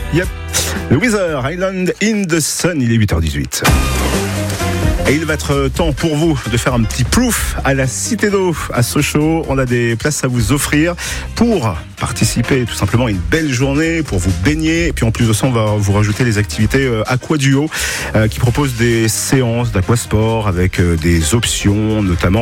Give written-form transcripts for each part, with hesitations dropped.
Yep. Le Weather Island in the Sun, il est 8h18. Et il va être temps pour vous de faire un petit plouf à la Cité d'Eau à Sochaux. On a des places à vous offrir pour participer tout simplement à une belle journée, pour vous baigner. Et puis en plus de ça, on va vous rajouter les activités Aquaduo qui proposent des séances d'aquasport avec des options, notamment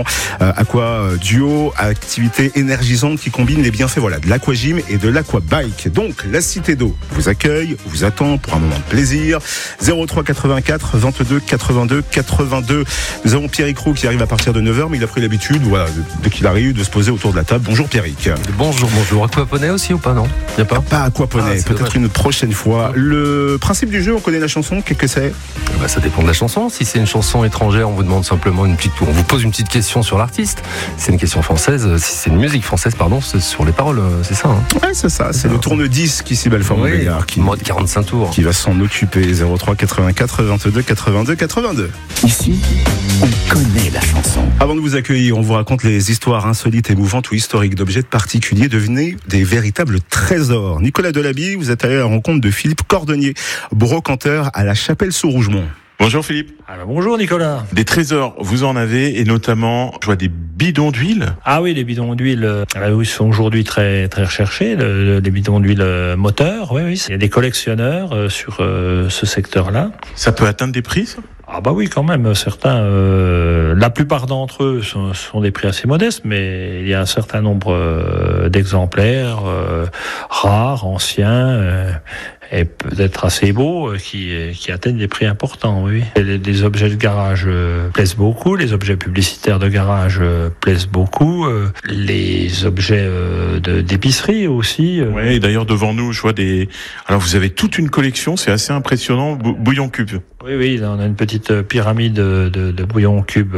Aquaduo, activités énergisantes qui combinent les bienfaits de l'aquagym et de l'aquabike. Donc la Cité d'Eau vous accueille, vous attend pour un moment de plaisir. 03 84 22 82 82. Nous avons Pierrick Roux qui arrive à partir de 9h, mais il a pris l'habitude, dès qu'il arrive, de se poser autour de la table. Bonjour Pierrick. Bonjour. Aquaponais aussi ou pas, non? Il n'y a pas aquaponais, peut-être dommage. Une prochaine fois. Le principe du jeu, on connaît la chanson, qu'est-ce que c'est? Ça dépend de la chanson. Si c'est une chanson étrangère, on vous demande simplement on vous pose une petite question sur l'artiste. Si c'est une question française, si c'est une musique française, c'est sur les paroles, c'est ça. Ouais, c'est ça. C'est le tourne-disque ici, Belfort Montbéliard, mode 45 tours, qui va s'en occuper. 03 84 22 82 82. Ici, on connaît la chanson. Avant de vous accueillir, on vous raconte les histoires insolites, émouvantes ou historiques d'objets particuliers devenus des véritables trésors. Nicolas Delabie, vous êtes allé à la rencontre de Philippe Cordonnier, brocanteur à la Chapelle-sous-Rougemont. Bonjour Philippe. Bonjour Nicolas. Des trésors, vous en avez, et notamment, je vois des bidons d'huile. Ah oui, les bidons d'huile, ils sont aujourd'hui très très recherchés, les bidons d'huile moteurs. Oui, il y a des collectionneurs sur ce secteur-là. Ça peut atteindre des prix, ça ? Ah bah oui, quand même, certains, la plupart d'entre eux sont des prix assez modestes, mais il y a un certain nombre d'exemplaires rares, anciens, et peut-être assez beaux, qui atteignent des prix importants, oui. Les objets de garage plaisent beaucoup, les objets publicitaires de garage plaisent beaucoup, les objets d'épicerie aussi. Oui, et d'ailleurs devant nous, je vois alors vous avez toute une collection, c'est assez impressionnant, bouillon cube. Oui, on a une petite pyramide de bouillon cube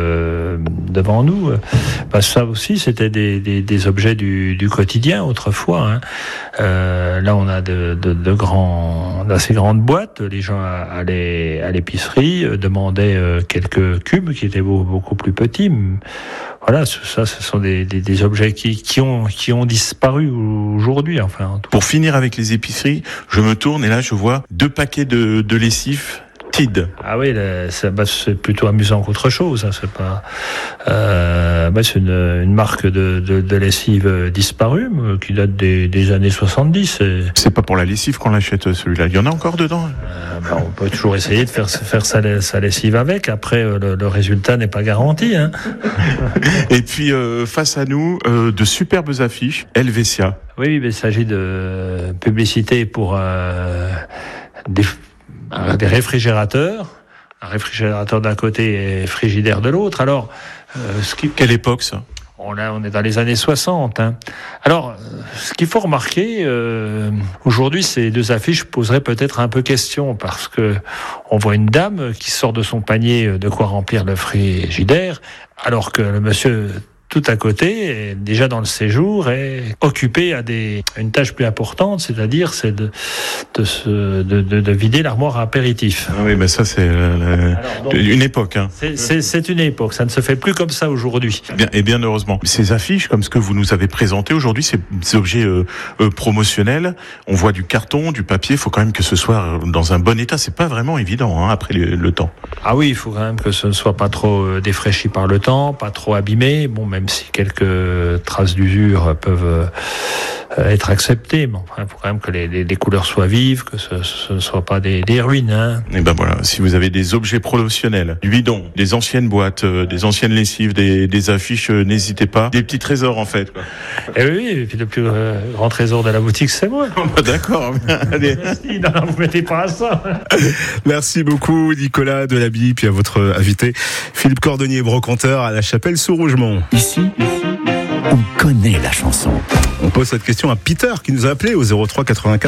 devant nous. Ça aussi, c'était des objets du quotidien autrefois. Là, on a d'assez grandes boîtes. Les gens allaient à l'épicerie, demandaient quelques cubes qui étaient beaucoup plus petits. Voilà, ça, ce sont des objets qui ont disparu aujourd'hui. Enfin, pour finir avec les épiceries, je me tourne et là, je vois 2 paquets de lessive. Tid. Ah oui, c'est plutôt amusant qu'autre chose. C'est pas. C'est une marque de lessive disparue qui date des années 70. C'est pas pour la lessive qu'on l'achète, celui-là. Il y en a encore dedans. On peut toujours essayer de faire sa lessive avec. Après, le résultat n'est pas garanti. Et puis face à nous, de superbes affiches Helvetia. Oui, mais il s'agit de publicité pour des réfrigérateurs, un réfrigérateur d'un côté et frigidaire de l'autre. Alors, quelle époque ça ? On est dans les années 60. Alors, ce qu'il faut remarquer, aujourd'hui, ces 2 affiches poseraient peut-être un peu question parce que on voit une dame qui sort de son panier de quoi remplir le frigidaire, alors que le monsieur tout à côté, déjà dans le séjour, est occupé à une tâche plus importante, c'est-à-dire de vider l'armoire à apéritif. Ah oui, mais ça c'est une époque. C'est une époque, ça ne se fait plus comme ça aujourd'hui. Bien heureusement. Ces affiches, comme ce que vous nous avez présenté aujourd'hui, ces objets promotionnels, on voit du carton, du papier, il faut quand même que ce soit dans un bon état, c'est pas vraiment évident après le temps. Ah oui, il faut quand même que ce ne soit pas trop défraîchi par le temps, pas trop abîmé, même si quelques traces d'usure peuvent être acceptées, mais enfin, il faut quand même que les couleurs soient vives, que ce ne soit pas des ruines. Et voilà, si vous avez des objets promotionnels, du bidon, des anciennes boîtes, des anciennes lessives, des affiches, n'hésitez pas. Des petits trésors en fait. Et puis le plus grand trésor de la boutique, c'est moi. D'accord. Allez. Non, vous mettez pas à ça. Merci beaucoup Nicolas Delabie, puis à votre invité Philippe Cordonnier, brocanteur à la Chapelle-sous-Rougemont. Ici, on connaît la chanson. On pose cette question à Peter qui nous a appelé au 03 84